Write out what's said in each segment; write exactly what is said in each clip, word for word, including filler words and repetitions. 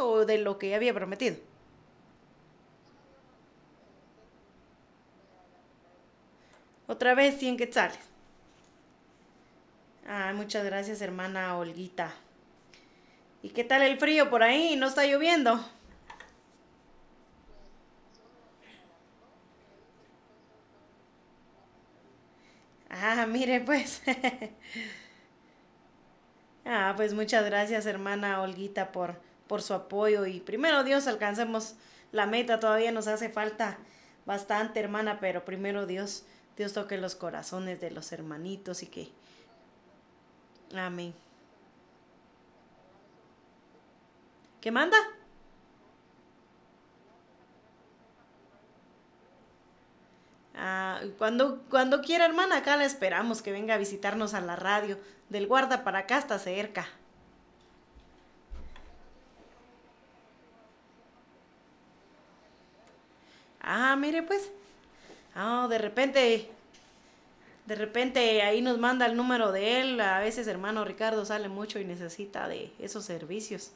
o de lo que ya había prometido? Otra vez cien quetzales. Ah, muchas gracias, hermana Olguita. ¿Y qué tal el frío por ahí? ¿No está lloviendo? Ah, mire pues. Ah, pues muchas gracias, hermana Olguita, por, por su apoyo. Y primero Dios, alcancemos la meta. Todavía nos hace falta bastante, hermana, pero primero Dios, Dios toque los corazones de los hermanitos y que... Amén. ¿Qué manda? Ah, cuando, cuando quiera, hermana, acá la esperamos que venga a visitarnos a la radio. Del guarda para acá hasta cerca. Ah, mire pues. Ah, de repente, de repente ahí nos manda el número de él. A veces hermano Ricardo sale mucho y necesita de esos servicios.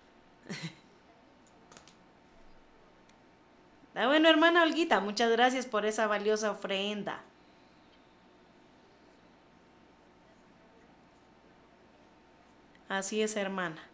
Ah, bueno, hermana Olguita, muchas gracias por esa valiosa ofrenda. Así es, hermana.